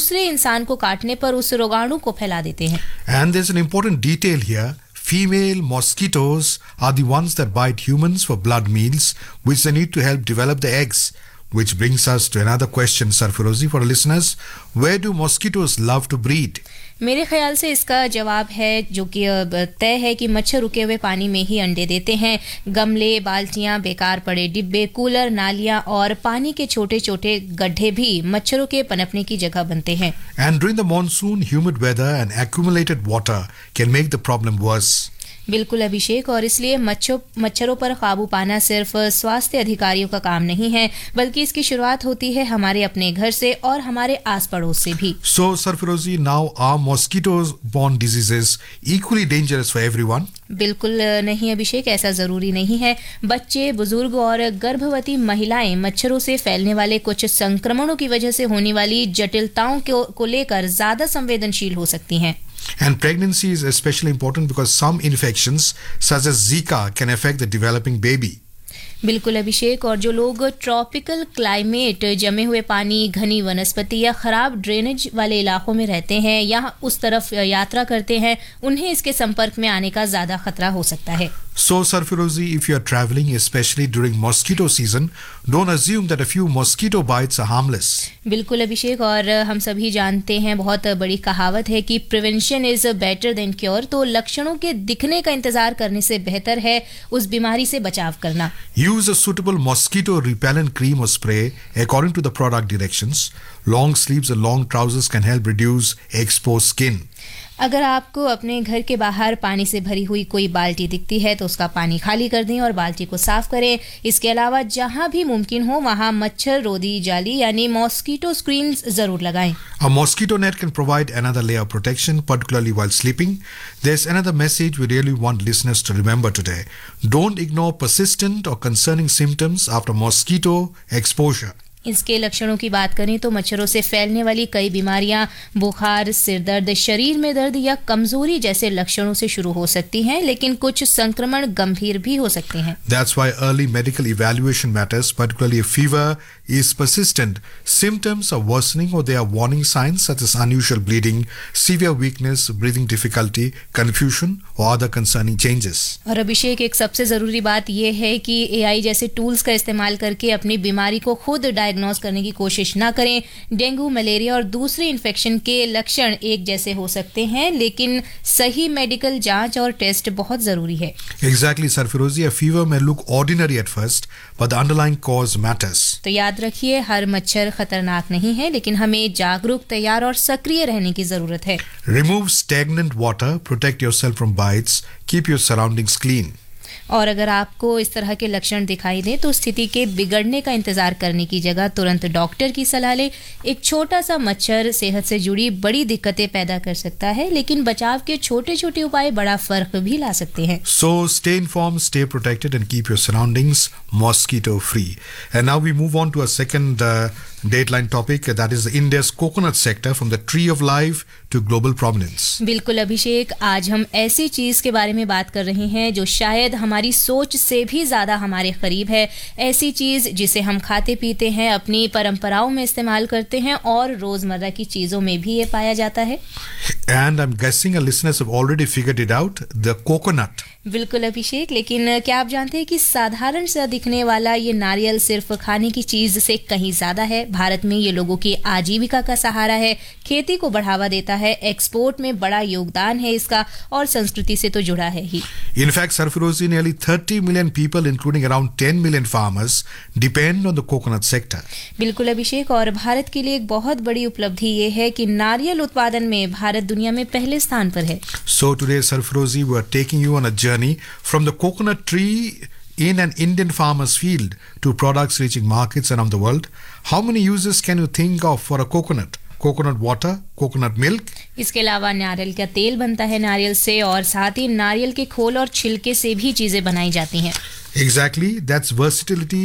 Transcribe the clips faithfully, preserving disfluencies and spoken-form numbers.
दूसरे इंसान को काटने पर उस रोगाणु को फैला देते हैं। And there's an important detail here. Female mosquitoes are the ones that bite humans for blood meals, which they need to help develop the eggs. Which brings us to another question, Sarfarozi, for our listeners. Where do mosquitoes love to breed? मेरे ख्याल से इसका जवाब है जो कि तय है कि मच्छर रुके हुए पानी में ही अंडे देते हैं। गमले, बाल्टियां, बेकार पड़े डिब्बे, कूलर, नालियां और पानी के छोटे छोटे गड्ढे भी मच्छरों के पनपने की जगह बनते हैं। And during the monsoon, humid weather and accumulated water can make the problem worse. बिल्कुल अभिषेक, और इसलिए मच्छर मच्छरों पर काबू पाना सिर्फ स्वास्थ्य अधिकारियों का काम नहीं है, बल्कि इसकी शुरुआत होती है हमारे अपने घर से और हमारे आस पड़ोस से भी। So, Sarfarozi, now are mosquito-borne diseases equally dangerous for everyone? बिल्कुल नहीं अभिषेक, ऐसा जरूरी नहीं है। बच्चे, बुजुर्ग और गर्भवती महिलाएं मच्छरों से फैलने वाले कुछ संक्रमणों की वजह से होने वाली जटिलताओं को, को लेकर ज्यादा संवेदनशील हो सकती हैं। And pregnancy is especially important because some infections, such as Zika, can affect the developing baby. बिल्कुल अभिषेक, और जो लोग ट्रॉपिकल क्लाइमेट, जमे हुए पानी, घनी वनस्पति या खराब ड्रेनेज वाले इलाकों में रहते हैं या उस तरफ यात्रा करते हैं, उन्हें इसके संपर्क में आने का ज्यादा खतरा हो सकता है। So, Sarfarozi, if you are traveling, especially during mosquito season, don't assume that a few mosquito bites are harmless. बिल्कुल अभिषेक, और हम सभी जानते हैं, बहुत बड़ी कहावत है कि prevention is better than cure. तो लक्षणों के दिखने का इंतजार करने से बेहतर है उस बीमारी से बचाव करना। Use a suitable mosquito repellent cream or spray according to the product directions. Long sleeves and long trousers can help reduce exposed skin. अगर आपको अपने घर के बाहर पानी से भरी हुई कोई बाल्टी दिखती है तो उसका पानी खाली कर दें और बाल्टी को साफ करें। इसके अलावा जहां भी मुमकिन हो वहां मच्छर रोधी जाली यानी मॉस्किटो स्क्रीन्स जरूर लगाएं। A mosquito net can provide another layer of protection, particularly while sleeping. There's another message we really want listeners to remember today. Don't ignore persistent or concerning symptoms after mosquito exposure. इसके लक्षणों की बात करें तो मच्छरों से फैलने वाली कई बीमारियां बुखार, सिर दर्द, शरीर में दर्द या कमजोरी जैसे लक्षणों से शुरू हो सकती हैं, लेकिन कुछ संक्रमण गंभीर भी हो सकते हैं। That's why early medical evaluation matters, particularly if fever is persistent, symptoms are worsening or there are warning signs such as unusual bleeding, severe weakness, breathing difficulty, confusion or other concerning changes. और अभिषेक, एक सबसे जरूरी बात यह है कि AI जैसे tools का इस्तेमाल करके अपनी बीमारी को खुद डायग्नोज करने की कोशिश ना करें। डेंगू, मलेरिया और दूसरे इन्फेक्शन के लक्षण एक जैसे हो सकते हैं, लेकिन सही मेडिकल जांच और टेस्ट बहुत जरूरी है। Exactly, Sarfarozi. A fever may look ordinary at first, but the underlying cause matters. तो याद रखिए, हर मच्छर खतरनाक नहीं है, लेकिन हमें जागरूक, तैयार और सक्रिय रहने की जरूरत है। Remove stagnant water, protect yourself from bites, keep your surroundings clean. और अगर आपको इस तरह के लक्षण दिखाई दें तो स्थिति के बिगड़ने का इंतजार करने की जगह तुरंत डॉक्टर की सलाह लें। एक छोटा सा मच्छर सेहत से जुड़ी बड़ी दिक्कतें पैदा कर सकता है, लेकिन बचाव के छोटे छोटे उपाय बड़ा फर्क भी ला सकते हैं। So stay informed, stay protected and keep your surroundings mosquito free. And now we move on to a second uh, Dateline topic, that is India's coconut sector from the tree of life to global prominence. बिल्कुल अभिषेक, आज हम ऐसी चीज के बारे में बात कर रहे हैं जो शायद हमारी सोच से भी ज्यादा हमारे करीब है। ऐसी चीज जिसे हम खाते पीते हैं, अपनी परंपराओं में इस्तेमाल करते हैं और रोजमर्रा की चीजों में भी ये पाया जाता है। And I'm guessing our listeners have already figured it out, the coconut. बिल्कुल अभिषेक, लेकिन क्या आप जानते हैं कि साधारण सा दिखने वाला ये नारियल सिर्फ खाने की चीज से कहीं ज्यादा है। भारत में ये लोगों की आजीविका का सहारा है, खेती को बढ़ावा देता है, एक्सपोर्ट में बड़ा योगदान है इसका और संस्कृति से तो जुड़ा है ही। In fact, Sarfarozi, nearly thirty million people, including around ten million farmers, depend on the coconut sector. बिल्कुल अभिषेक, और भारत के लिए एक बहुत बड़ी उपलब्धि ये है कि नारियल उत्पादन में भारत दुनिया में पहले स्थान पर है। So today, Sarfarozi, we are taking you on a journey from the coconut tree in an Indian farmer's field to products reaching markets around the world. How many uses can you think of for a coconut? Coconut water, coconut milk. इसके अलावा नारियल का तेल बनता है नारियल से, और साथ ही नारियल के खोल और छिलके से भी चीजें बनाई जाती हैं। Exactly, that's versatility.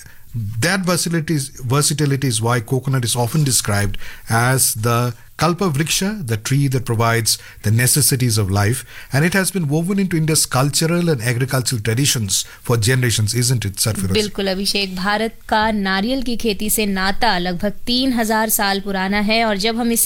That versatility is, versatility is why coconut is often described as the Kalpavriksha, the tree that provides the necessities of life, and it has been woven into India's cultural and agricultural traditions for generations, isn't it, Sarfarozi? बिल्कुल अभिषेक, भारत का नारियल की खेती से नाता लगभग तीन हजार साल पुराना है, और जब हम इसे